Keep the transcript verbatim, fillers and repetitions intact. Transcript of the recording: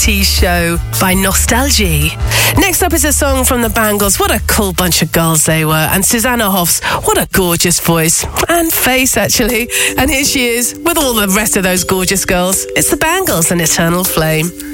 Tea Show by Nostalgie. Next up is a song from the Bangles. What a cool bunch of girls they were. And Susanna Hoffs, what a gorgeous voice. And face, actually. And here she is with all the rest of those gorgeous girls. It's the Bangles and Eternal Flame.